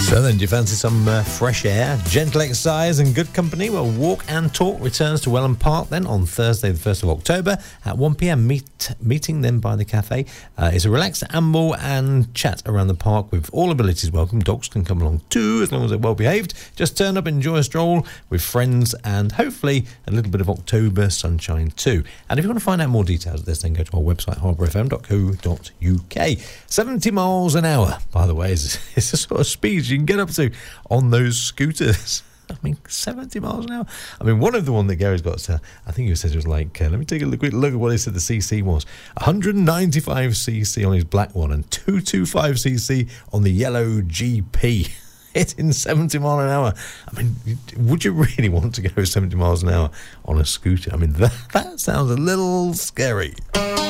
So then, do you fancy some fresh air, gentle exercise and good company? Well, Walk and Talk returns to Welland Park then on Thursday the 1st of October at 1pm. Meeting them by the cafe. It's a relaxed amble and chat around the park with all abilities welcome. Dogs can come along too, as long as they're well behaved. Just turn up, enjoy a stroll with friends and hopefully a little bit of October sunshine too. And if you want to find out more details of this, then go to our website, harbourfm.co.uk. 70 miles an hour, by the way, is the sort of speed you can get up to on those scooters. I mean, 70 miles an hour. I mean, one of the one that Gary's got, I think he said it was like, let me take a quick look at what he said the CC was. 195cc on his black one and 225cc on the yellow GP. Hitting 70 miles an hour. I mean, would you really want to go 70 miles an hour on a scooter? I mean, that sounds a little scary.